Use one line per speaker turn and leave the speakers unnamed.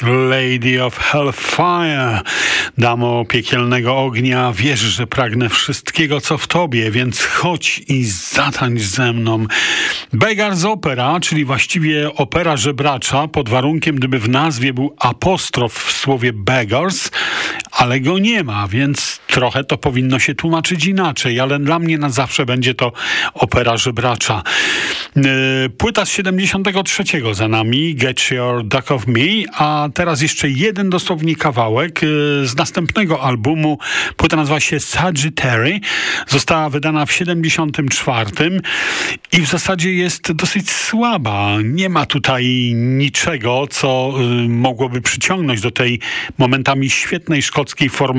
Lady of Hellfire, damo piekielnego ognia, wiesz, że pragnę wszystkiego, co w tobie, więc chodź i zatańcz ze mną. Beggars Opera, czyli właściwie opera żebracza, pod warunkiem, gdyby w nazwie był apostrof w słowie beggars, ale go nie ma, więc trochę to powinno się tłumaczyć inaczej, ale dla mnie na zawsze będzie to opera żebracza. Płyta z 73 za nami, Get Your Duck of Me, a teraz jeszcze jeden dosłownie kawałek z następnego albumu. Płyta nazywa się Sagittary, została wydana w 74 i w zasadzie jest dosyć słaba. Nie ma tutaj niczego, co mogłoby przyciągnąć do tej momentami świetnej szkockiej formacji